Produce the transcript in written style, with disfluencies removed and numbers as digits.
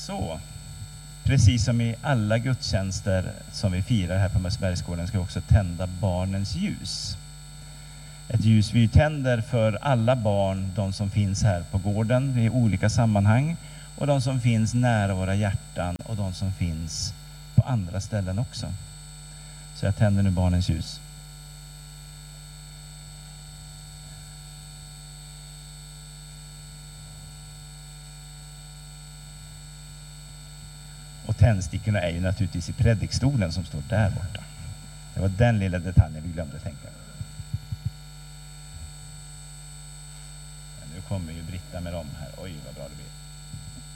Så, precis som i alla gudstjänster som vi firar här på Mössebergsgården ska vi också tända barnens ljus. Ett ljus vi tänder för alla barn, de som finns här på gården i olika sammanhang och de som finns nära våra hjärtan och de som finns på andra ställen också. Så jag tänder nu barnens ljus. Och tändstickorna är ju naturligtvis i predikstolen som står där borta. Det var den lilla detaljen vi glömde tänka. Men nu kommer ju Britta med dem här. Oj, vad bra det blir.